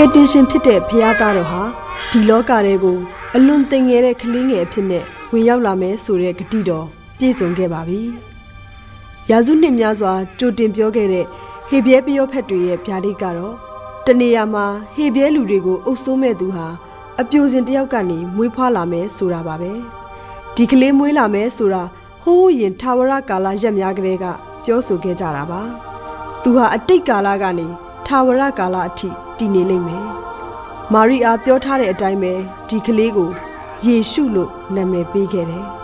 ကယ်တင်ရှင်ဖြစ်တဲ့ဘုရားသားတော်ဟာဒီလောကတွေကိုအလွန်သိငယ်တဲ့ကလေးငယ်အဖြစ်နဲ့ဝင်ရောက်လာမယ်ဆိုတဲ့ဂတိတော်ပြည့်စုံခဲ့ပါပြီ။ရာစုနှစ်များစွာကြိုတင်ပြောခဲ့တဲ့ဟေဘရဲပယောဖက်တွေရဲ့ဗျာဒိတ်ကတော့တနေရာမှာဟေဘရဲလူတွေကိုအုပ်စိုးမဲ့သူဟာအပြိုစင်တစ်ယောက်ကနေမွေးဖွားလာမယ်ဆိုတာပါပဲ။ဒီကလေးမွေးလာမယ်ဆိုတာဟိုးရင်ထာဝရကာလရက်များကလေးကပြောဆိုခဲ့ကြတာပါ။သူဟာအတိတ်ကာလကနေထာဝရကာလအထိတည်နေလိမ့်မယ်။မာရိအားပြောထားတဲ့အတိုင်းပဲဒီကလေးကိုယေရှုလို့နာမည်ပေးခဲ့တယ်။